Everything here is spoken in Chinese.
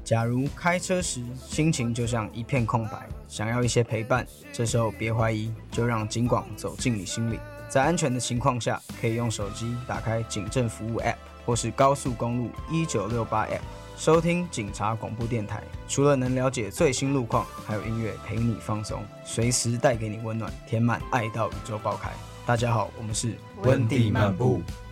假如开车时心情就像一片空白，想要一些陪伴，这时候别怀疑，就让警广走进你心里。在安全的情况下，可以用手机打开警政服务 App 或是高速公路1968 App， 收听警察广播电台。除了能了解最新路况，还有音乐陪你放松，随时带给你温暖，填满爱到宇宙爆开。大家好，我们是温蒂漫步。